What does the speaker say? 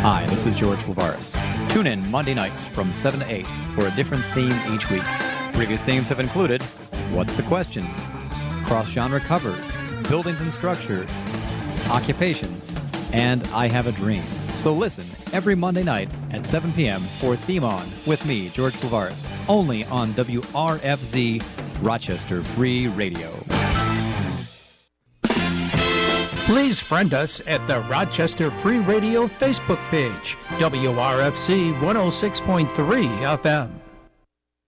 Hi, this is George Flavaris. Tune in Monday nights from 7 to 8 for a different theme each week. Previous themes have included What's the Question?, cross-genre covers, buildings and structures, occupations, and I Have a Dream. So listen every Monday night at 7 p.m. for Theme On with me, George Flavaris, only on WRFZ Rochester Free Radio. Please friend us at the Rochester Free Radio Facebook page, WRFZ 106.3 FM.